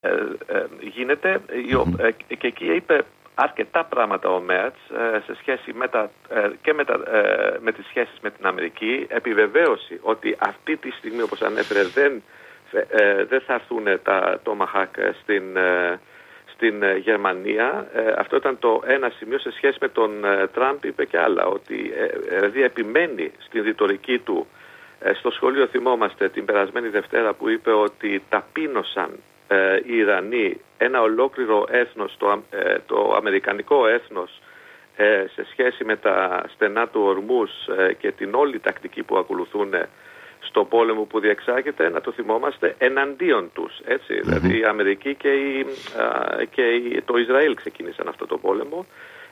γίνεται, και εκεί είπε αρκετά πράγματα ο Μέρτς σε σχέση με τις σχέσεις με την Αμερική. Επιβεβαίωση ότι αυτή τη στιγμή, όπως ανέφερε, δεν θα έρθουν τα Tomahawk στην Γερμανία. Αυτό ήταν το ένα σημείο. Σε σχέση με τον Τραμπ είπε και άλλα, ότι δηλαδή επιμένει στην ρητορική του. Στο σχολείο θυμόμαστε την περασμένη Δευτέρα που είπε ότι ταπείνωσαν οι Ιρανοί ένα ολόκληρο έθνος, το αμερικανικό έθνος, σε σχέση με τα στενά του Ορμούς και την όλη τακτική που ακολουθούν στο πόλεμο που διεξάγεται, να το θυμόμαστε, εναντίον τους. Έτσι. Δηλαδή η Αμερική και το Ισραήλ ξεκίνησαν αυτό το πόλεμο.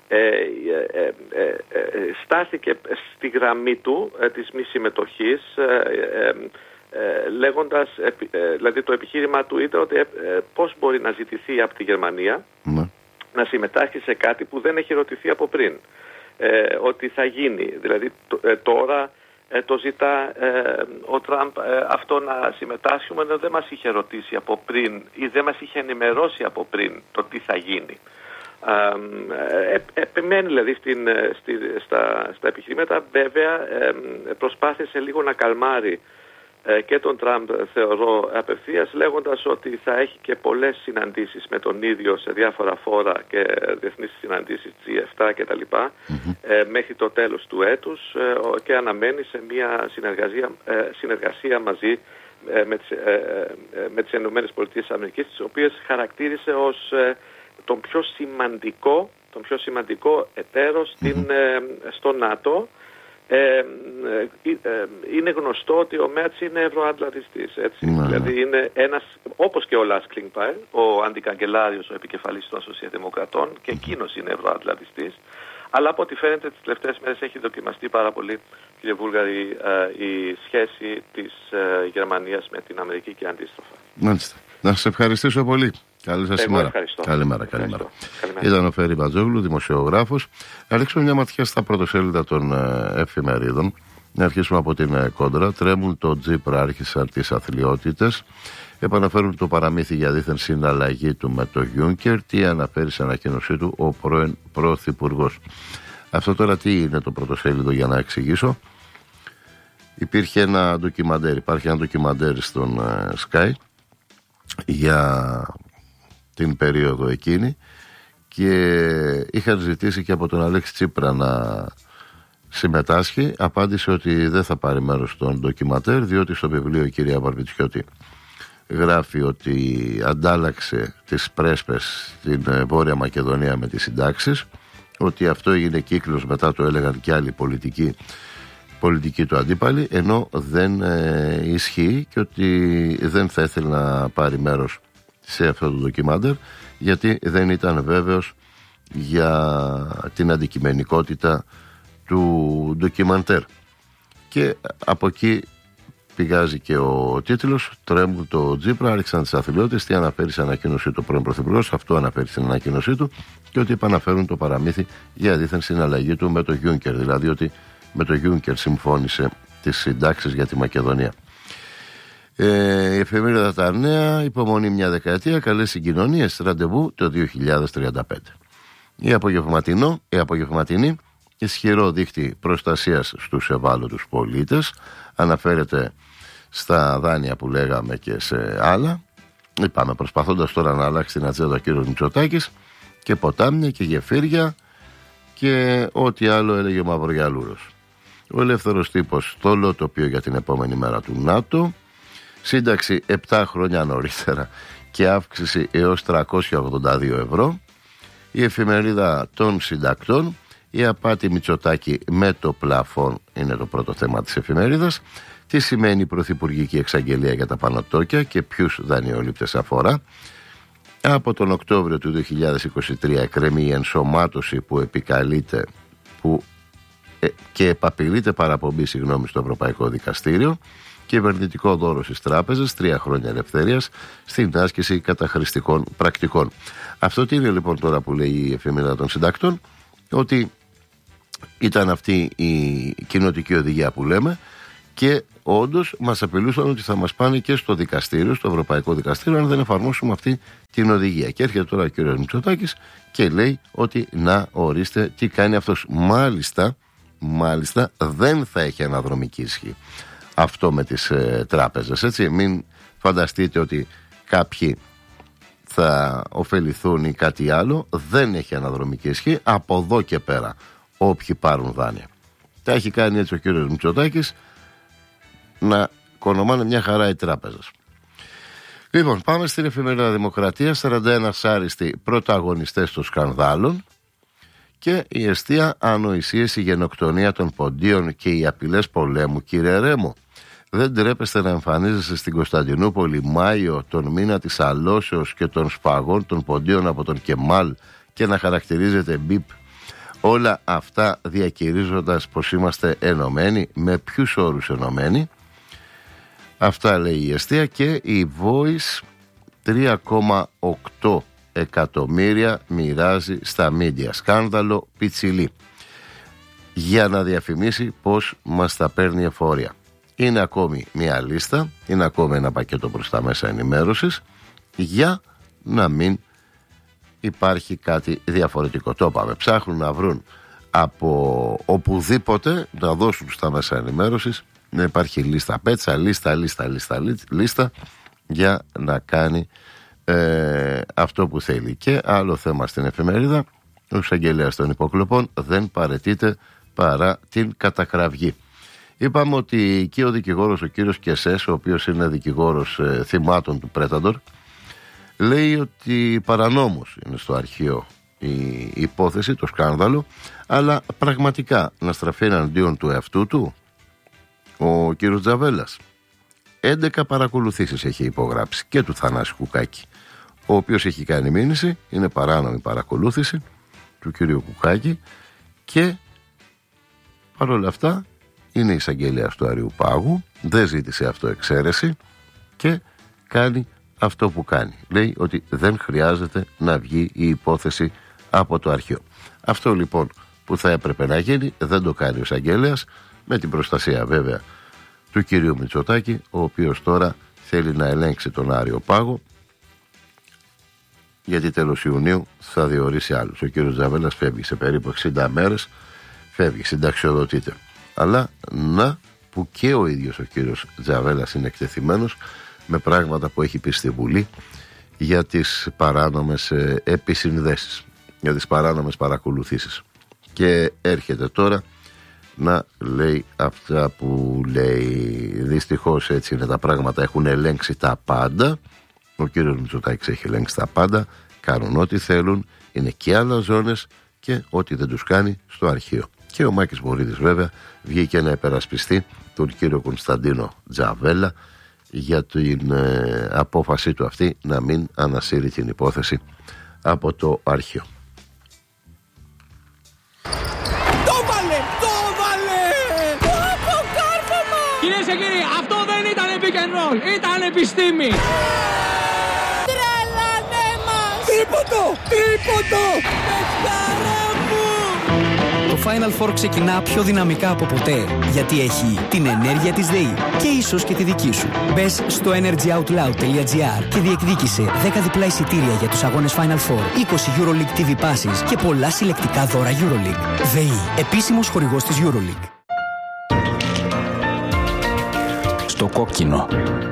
Στάθηκε στη γραμμή του της μη συμμετοχής, λέγοντας, δηλαδή το επιχείρημα του ήταν ότι πώς μπορεί να ζητηθεί από τη Γερμανία να συμμετάσχει σε κάτι που δεν έχει ρωτηθεί από πριν, ότι θα γίνει. Δηλαδή τώρα το ζητά ο Τραμπ αυτό να συμμετάσχουμε, ενώ δεν μας είχε ρωτήσει από πριν ή δεν μας είχε ενημερώσει από πριν το τι θα γίνει. Επιμένει δηλαδή στα επιχειρήματα. Βέβαια προσπάθησε λίγο να καλμάρει και τον Τραμπ, θεωρώ, απευθείας, λέγοντας ότι θα έχει και πολλές συναντήσεις με τον ίδιο σε διάφορα φόρα και διεθνείς συναντήσεις G7 κτλ. Μέχρι το τέλος του έτους, και αναμένει σε μια συνεργασία μαζί με τις ΗΠΑ, τις οποίες χαρακτήρισε ως τον πιο σημαντικό εταίρο στο ΝΑΤΟ. Είναι γνωστό ότι ο Μέρτς είναι ευρωατλαντιστής, έτσι. Δηλαδή είναι ένας, όπως και ο Λας Κλίνγκπαιλ, ο αντικαγκελάριος, ο επικεφαλής των Σοσιαλδημοκρατών, και εκείνος είναι ευρωατλαντιστής. Αλλά από ό,τι φαίνεται τις τελευταίες μέρες έχει δοκιμαστεί πάρα πολύ, κύριε Βούλγαρη, η σχέση της Γερμανίας με την Αμερική και αντίστροφα. Μάλιστα. Να σας ευχαριστήσω πολύ. Καλή σας ημέρα. Καλημέρα. Ήταν ο Φέρη Μπατζόγλου, δημοσιογράφος. Να ρίξουμε μια ματιά στα πρωτοσέλιδα των εφημερίδων. Να αρχίσουμε από την κόντρα. Τρέμουν το Τζίπρα, άρχισαν τις αθλιότητες. Επαναφέρουν το παραμύθι για δίθεν συναλλαγή του με το Γιούνκερ. Τι αναφέρει σε ανακοίνωσή του ο πρώην πρωθυπουργός. Αυτό τώρα τι είναι το πρωτοσέλιδο, για να εξηγήσω. Υπάρχει ένα ντοκιμαντέρ στον Sky για την περίοδο εκείνη και είχαν ζητήσει και από τον Αλέξη Τσίπρα να συμμετάσχει. Απάντησε ότι δεν θα πάρει μέρος στον ντοκιματέρ, διότι στο βιβλίο η κυρία Βαρβιτσιώτη γράφει ότι αντάλλαξε τις πρέσπες στην Βόρεια Μακεδονία με τις συντάξεις, ότι αυτό έγινε κύκλος, μετά το έλεγαν και άλλοι πολιτικοί του αντίπαλοι, ενώ δεν ισχύει, και ότι δεν θα ήθελε να πάρει μέρος σε αυτό το ντοκιμάντερ, γιατί δεν ήταν βέβαιος για την αντικειμενικότητα του ντοκιμαντέρ. Και από εκεί πηγάζει και ο τίτλος. Τρέμουν το Τζίπρα, άρχισαν τις αθλιότητες. Τι αναφέρει στην ανακοίνωσή του πρώην πρωθυπουργός, αυτό αναφέρει στην ανακοίνωσή του, και ότι επαναφέρουν το παραμύθι για δίθεν συναλλαγή του με το Γιούνκερ, δηλαδή ότι με το Γιούνκερ συμφώνησε τις συντάξεις για τη Μακεδονία. Η εφημερίδα Τα Νέα, υπομονή μια δεκαετία, καλές συγκοινωνίες, ραντεβού το 2035. Η απογευματινή, ισχυρό δίχτυ προστασίας στους ευάλωτους πολίτες, αναφέρεται στα δάνεια που λέγαμε και σε άλλα. Είπαμε, προσπαθώντας τώρα να αλλάξει την ατζέντα ο κύριος Μητσοτάκης, και ποτάμια και γεφύρια και ό,τι άλλο έλεγε ο Μαυρογιαλούρος. Ο ελεύθερος τύπος, το λοτοπείο για την επόμενη μέρα του ΝΑΤΟ, σύνταξη 7 χρόνια νωρίτερα και αύξηση έως 382 ευρώ. Η εφημερίδα των συντακτών, η απάτη Μητσοτάκη με το πλαφόν είναι το πρώτο θέμα της εφημερίδας. Τι σημαίνει η πρωθυπουργική εξαγγελία για τα πανωτόκια και ποιους δανειολήπτες αφορά. Από τον Οκτώβριο του 2023 εκκρεμεί η ενσωμάτωση που επικαλείται και επαπειλείται παραπομπή στο Ευρωπαϊκό Δικαστήριο. Κυβερνητικό δώρο στις τράπεζες, 3 χρόνια ελευθερίας στην άσκηση καταχρηστικών πρακτικών. Αυτό τι είναι λοιπόν τώρα που λέει η εφημερίδα των συντακτών? Ότι ήταν αυτή η κοινοτική οδηγία που λέμε, Και όντως μας απειλούσαν ότι θα μας πάνε και στο δικαστήριο, στο Ευρωπαϊκό Δικαστήριο, αν δεν εφαρμόσουμε αυτή την οδηγία. Και έρχεται τώρα ο κ. Μητσοτάκης και λέει ότι να ορίστε τι κάνει αυτός. Μάλιστα δεν θα έχει αναδρομική ισχύ αυτό με τις τράπεζες, έτσι. Μην φανταστείτε ότι κάποιοι θα ωφεληθούν ή κάτι άλλο. Δεν έχει αναδρομική ισχύ από εδώ και πέρα όποιοι πάρουν δάνεια. Τα έχει κάνει έτσι ο κ. Μητσοτάκης να κονομάνε μια χαρά οι τράπεζες. Λοιπόν, πάμε στην εφημερίδα Δημοκρατία. 41 άριστοι πρωταγωνιστές των σκανδάλων και η εστία ανοησίες, η γενοκτονία των ποντίων και οι απειλές πολέμου. Κύριε Ρέμο, δεν τρέπεστε να εμφανίζεστε στην Κωνσταντινούπολη Μάιο, τον μήνα της αλώσεως και των σφαγών των ποντίων από τον Κεμάλ και να χαρακτηρίζετε μπιπ? Όλα αυτά διακηρύζοντας πως είμαστε ενωμένοι. Με ποιους όρους ενωμένοι? Αυτά λέει η εστία. Και η Voice 3,8 εκατομμύρια μοιράζει στα μίντια. Σκάνδαλο πιτσιλί, για να διαφημίσει πως μας τα παίρνει εφορία. Είναι ακόμη μια λίστα, είναι ακόμη ένα πακέτο προς τα μέσα ενημέρωσης, για να μην υπάρχει κάτι διαφορετικό. Το είπαμε, ψάχνουν να βρουν από οπουδήποτε να δώσουν στα μέσα ενημέρωσης να υπάρχει λίστα πέτσα, λίστα για να κάνει αυτό που θέλει. Και άλλο θέμα στην εφημερίδα, ο εισαγγελέας των υποκλοπών δεν παραιτείται παρά την κατακραυγή. Είπαμε ότι και ο δικηγόρος ο κύριος Κεσές, ο οποίος είναι δικηγόρος θυμάτων του Πρέταντορ, λέει ότι παρανόμως είναι στο αρχείο η υπόθεση, το σκάνδαλο, αλλά πραγματικά να στραφεί εναντίον του εαυτού του ο κύριος Τζαβέλας. 11 παρακολουθήσεις έχει υπογράψει και του Θανάση Κουκάκη, ο οποίος έχει κάνει μήνυση, είναι παράνομη παρακολούθηση του κύριου Κουκάκη, και παρόλα αυτά είναι εισαγγελέας του Αριουπάγου, δεν ζήτησε αυτοεξαίρεση και κάνει αυτό που κάνει. Λέει ότι δεν χρειάζεται να βγει η υπόθεση από το αρχείο. Αυτό λοιπόν που θα έπρεπε να γίνει δεν το κάνει ο εισαγγελέας, με την προστασία βέβαια του κυρίου Μητσοτάκη, ο οποίος τώρα θέλει να ελέγξει τον Αριοπάγο, γιατί τέλος Ιουνίου θα διορίσει άλλους. Ο κύριος Τζαβέλας φεύγει σε περίπου 60 μέρες, φεύγει, συνταξιοδοτείται. Αλλά να που και ο ίδιος ο κύριος Τζαβέλας είναι εκτεθειμένος με πράγματα που έχει πει στη Βουλή για τις παράνομες επισυνδέσεις, για τις παράνομες παρακολουθήσεις. Και έρχεται τώρα να λέει αυτά που λέει. Δυστυχώς έτσι είναι τα πράγματα, έχουν ελέγξει τα πάντα. Ο κύριος Μητσοτάκης έχει ελέγξει τα πάντα, κάνουν ό,τι θέλουν, είναι και άλλες ζώνες και ό,τι δεν τους κάνει στο αρχείο. Και ο Μάκης Βορίδης βέβαια βγήκε να υπερασπιστεί τον κύριο Κωνσταντίνο Τζαβέλα για την απόφασή του αυτή να μην ανασύρει την υπόθεση από το αρχείο. Κυρίες και κύριοι, αυτό δεν ήταν pick and roll, ήταν επιστήμη. Τρελανέ μας! Τρίποντο! Παιχτάρα μου! Το Final Four ξεκινά πιο δυναμικά από ποτέ, γιατί έχει την ενέργεια της ΔΕΗ και ίσως και τη δική σου. Μπες στο energyoutloud.gr και διεκδίκησε 10 διπλά εισιτήρια για τους αγώνες Final Four, 20 EuroLeague TV passes και πολλά συλλεκτικά δώρα EuroLeague. ΔΕΗ, επίσημος χορηγός της EuroLeague. Στο κόκκινο.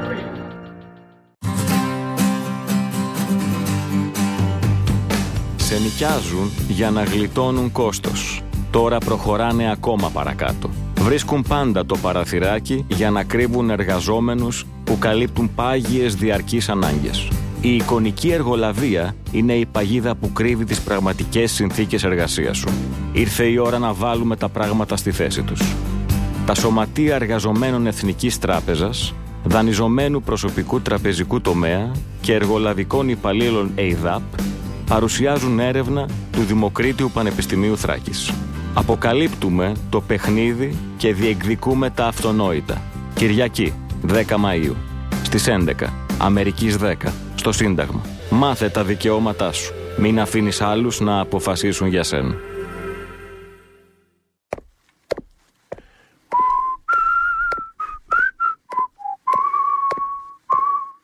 Σε νοικιάζουν για να γλιτώνουν κόστος. Τώρα προχωράνε ακόμα παρακάτω. Βρίσκουν πάντα το παραθυράκι για να κρύβουν εργαζόμενους που καλύπτουν πάγιες διαρκείς ανάγκες. Η εικονική εργολαβία είναι η παγίδα που κρύβει τις πραγματικές συνθήκες εργασίας σου. Ήρθε η ώρα να βάλουμε τα πράγματα στη θέση τους. Τα σωματεία εργαζομένων Εθνικής Τράπεζας, δανειζομένου προσωπικού τραπεζικού τομέα και εργολαβικών υπαλλήλων ΕΙΔΑΠ παρουσιάζουν έρευνα του Δημοκρίτιου Πανεπιστημίου Θράκης. Αποκαλύπτουμε το παιχνίδι και διεκδικούμε τα αυτονόητα. Κυριακή, 10 Μαΐου, στις 11, Αμερικής 10, στο Σύνταγμα. Μάθε τα δικαιώματά σου. Μην αφήνεις άλλους να αποφασίσουν για σένα.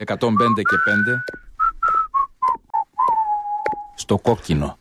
105 και 5 στο κόκκινο.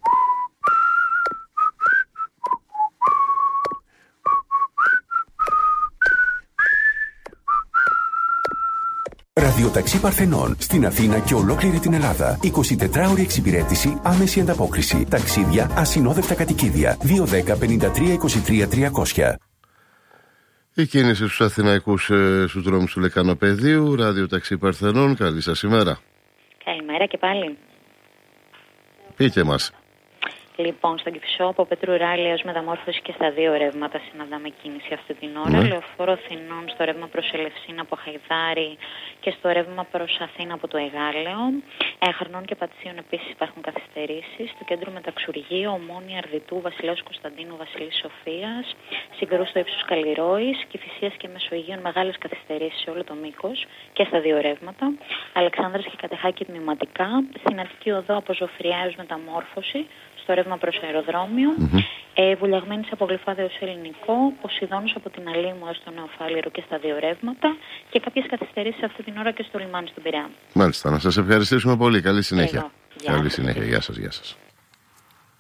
Ραδιοταξί Παρθενών στην Αθήνα και ολόκληρη την Ελλάδα. 24ωρη εξυπηρέτηση, άμεση ανταπόκριση. Ταξίδια, ασυνόδευτα κατοικίδια. 210 53 23 300. Η κίνηση στους αθηναϊκούς στους δρόμους του Λεκανοπεδίου. Ραδιοταξί Παρθενών, καλή σας ημέρα. Καλημέρα και πάλι. Πείτε μας. Λοιπόν, στον Κηφισό από Πετρού Ράλη έως μεταμόρφωση και στα δύο ρεύματα συναντάμε κίνηση αυτή την ώρα. Λεωφόρο Αθηνών στο ρεύμα προς Ελευσίνα από Χαϊδάρη και στο ρεύμα προς Αθήνα από το Εγάλεο. Χαρνών και Πατησίων επίσης υπάρχουν καθυστερήσεις. Στο κέντρο Μεταξουργείου, Ομόνια, Αρδιτού, Βασιλέως Κωνσταντίνου, Βασιλής Σοφίας, Συγκρού στο ύψος Καλλιρόης, Κηφισίας και Μεσογείων μεγάλες καθυστερήσεις σε όλο το μήκος και στα δύο ρεύματα. Αλεξάνδρας και Κατεχάκη τμηματικά. Στην Αττική Οδό από Ζωφριά έως μεταμόρφωση. Στο ρεύμα προς αεροδρόμιο, Βουλιαγμένης από Γλυφάδιο ως Ελληνικό, Ποσειδώνος από την Αλήμου έως το Νεοφάλιρο και στα δύο ρεύματα και κάποιες καθυστερήσεις αυτή την ώρα και στο λιμάνι στον Πειραιά. Μάλιστα, να σας ευχαριστήσουμε πολύ. Καλή συνέχεια. Καλή συνέχεια. Γεια σας.